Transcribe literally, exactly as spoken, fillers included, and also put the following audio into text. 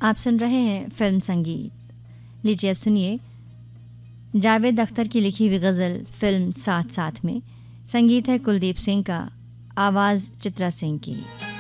आप सुन रहे हैं फिल्म संगीत। लीजिए अब सुनिए जावेद अख्तर की लिखी हुई गज़ल फिल्म साथ साथ में। संगीत है कुलदीप सिंह का, आवाज़ चित्रा सिंह की।